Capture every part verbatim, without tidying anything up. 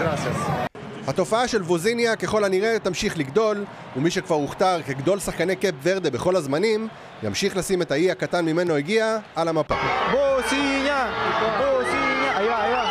התופעה של ווזיניה ככל הנראה תמשיך לגדול, ומי שכבר הוכתר כגדול שחקני קאפ ורדה בכל הזמנים, ימשיך לשים את האי הקטן ממנו הגיע על המפה. ווזיניה! ווזיניה! היה, היה!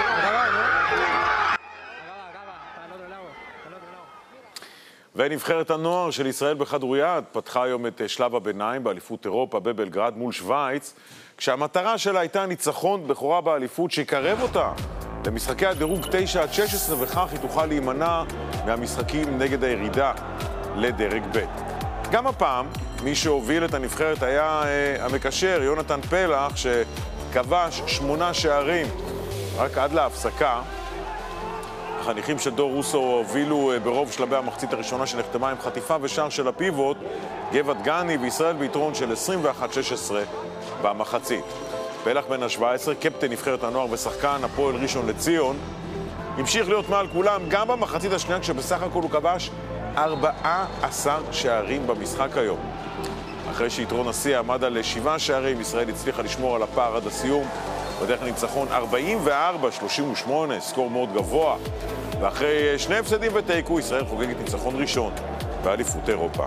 ונבחרת הנוער של ישראל בכדוריד פתחה היום את שלב הביניים באליפות אירופה בבלגרד מול שוויץ, כשהמטרה שלה הייתה ניצחון בכורה באליפות שיקרב אותה למשחקי הדירוג תשע עד שש עשרה, וכך היא תוכל להימנע מהמשחקים נגד הירידה לדרג ב'. גם הפעם מי שהוביל את הנבחרת היה אה, המקשר יונתן פלח, שכבש שמונה שערים רק עד להפסקה. החניכים של דור רוסו הובילו ברוב שלבי המחצית הראשונה שנחתמה עם חטיפה ושער של הפיבוט גבעת גני, וישראל ביתרון של עשרים ואחת שש עשרה במחצית. פלח בן ה-שבע עשרה, קפטן נבחרת הנוער ושחקן הפועל ראשון לציון, המשיך להיות מעל כולם גם במחצית השנייה, כשבסך הכל הוא כבש ארבעה עשר שערים במשחק היום. אחרי שיתרון השיא עמד על שבעה שערים, ישראל הצליחה לשמור על הפער עד הסיום בדרך לניצחון ארבעים וארבע שלושים ושמונה, סקור מאוד גבוה, ואחרי שני הפסדים ותיקו ישראל חוגגת ניצחון ראשון באליפות אירופה.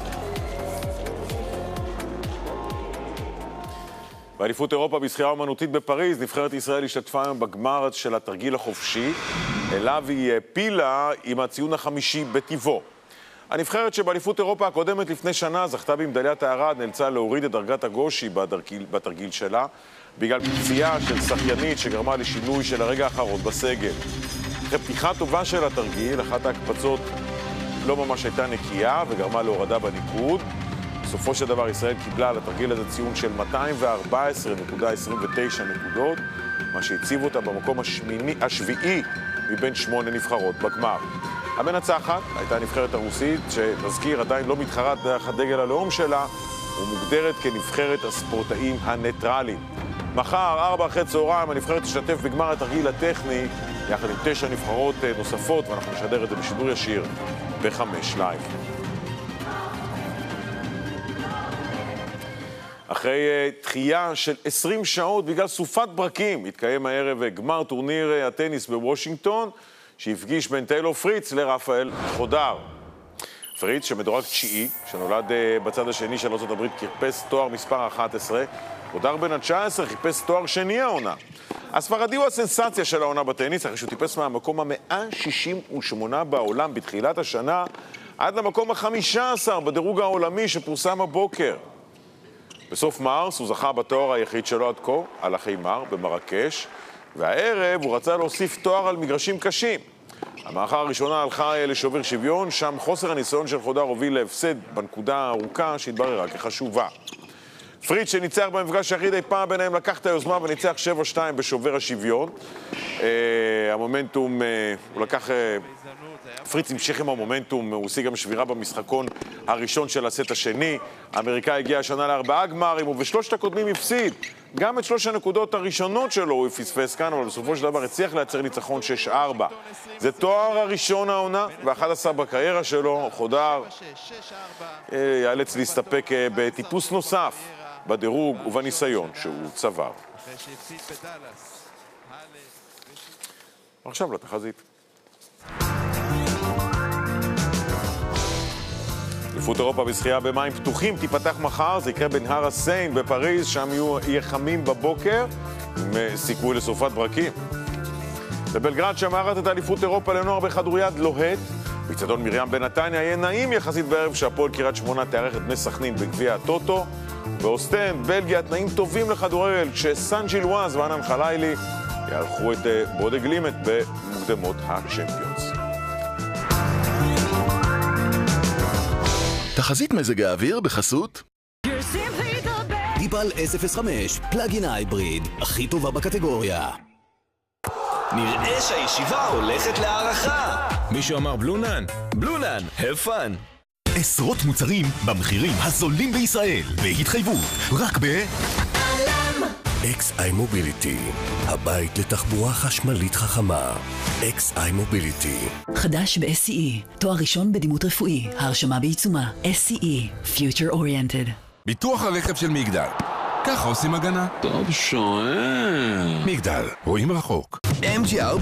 באליפות אירופה בשחייה אומנותית בפריז, נבחרת ישראל השתתפה היום בגמר של התרגיל החופשי, אליו היא העפילה עם הציון החמישי בטבעו. הנבחרת שבאליפות אירופה הקודמת לפני שנה זכתה במדליית הארד, נאלצה להוריד את דרגת הגושי בתרגיל, בתרגיל שלה, בגלל פציעה של שחיינית שגרמה לשינוי של הרגע האחרון בסגל. אחרי פתיחה טובה של התרגיל, אחת ההקפצות לא ממש הייתה נקייה וגרמה להורדה בניקוד. בסופו של דבר ישראל קיבלה על התרגיל הזה ציון של מאתיים וארבע עשרה נקודה עשרים ותשע נקודות, מה שהציב אותה במקום השמיני, השביעי מבין שמונה נבחרות בגמר. המנצחת הייתה הנבחרת הרוסית, שנזכיר עדיין לא מתחרת תחת דגל הלאום שלה, ומוגדרת כנבחרת הספורטאים הניטרליים. מחר, ארבע אחרי צהריים, הנבחרת תשתתף בגמר התרגיל הטכני, יחד עם תשע נבחרות נוספות, ואנחנו נשדר את זה בשידור ישיר בחמש לייב. אחרי דחייה של עשרים שעות בגלל סופת ברקים, התקיים הערב גמר טורניר הטניס בוושינגטון, שהפגיש בין טיילור פריץ לרפאל חודר. פריץ, שמדורג תשיעי, שנולד בצד השני של ארצות הברית, חיפש תואר מספר אחת עשרה, חודר בן ה-תשע עשרה חיפש תואר שני העונה. הספרדי הוא הסנסציה של העונה בטניס, אחרי שהוא טיפס מהמקום ה-מאה שישים ושמונה בעולם בתחילת השנה, עד למקום ה-חמישה עשר בדירוג העולמי שפורסם הבוקר. בסוף מרס הוא זכה בתואר היחיד שלו עד כה, על החימר במרקש, והערב הוא רצה להוסיף תואר על מגרשים קשים. המערכה הראשונה הלכה לשובר שוויון, שם חוסר הניסיון של חודר הוביל להפסד בנקודה הארוכה שהתבררה כחשובה. פריץ, שניצח במפגש היחיד אי פעם ביניהם, לקח את היוזמה וניצח שבע שתיים בשובר השוויון. אה, המומנטום, אה, הוא לקח... אה, פריץ המשיך עם המומנטום, הוא השיג גם שבירה במשחקון הראשון של הסט השני. האמריקאי הגיע השנה לארבעה גמרים, ובשלושת הקודמים הפסיד. גם את שלוש הנקודות הראשונות שלו הוא פספס כאן, אבל בסופו של דבר הצליח לייצר ניצחון שש ארבע. זה תואר הראשון העונה, ו-אחד עשר בקריירה שלו. חודר יאלץ להסתפק בטיפוס נוסף בדירוג ובניסיון שהוא צבר. עכשיו לתחזית. אליפות אירופה בשחייה במים פתוחים תיפתח מחר, זה יקרה בנהר הסיין בפריז, שם יהיה חמים בבוקר עם סיכוי לסופת ברקים. בבלגרד שמארחת את אליפות אירופה לנוער בכדוריד לוהט, באצטדיון מרים בנתניה יהיה נעים יחסית בערב שהפועל קריית שמונה תארח את בני סכנין בגביע הטוטו. באוסטנד, בלגיה, תנאים טובים לכדורגל, כשסן ג'ילואז וענן חלילי יערכו את בודה גלימט במוקדמות הצ'מפיונס. תחזית מזג האוויר בחסות דיפל אס אפס חמש, פלאגין הייבריד, הכי טובה בקטגוריה. נראה שהישיבה הולכת להערכה. מישהו אמר בלונן? בלונן, have fun. עשרות מוצרים במחירים הזולים בישראל, בהתחייבות, רק ב... אקס איי מוביליטי, הבית לתחבורה חשמלית חכמה. אקס איי מוביליטי. חדש ב-אס סי אי, תואר ראשון בדימות רפואי, ההרשמה בעיצומה. אס סי אי, Future Oriented. ביטוח הרכב של מגדל. ככה עושים הגנה. טוב שואל. מגדל, רואים רחוק. אם ג'י אר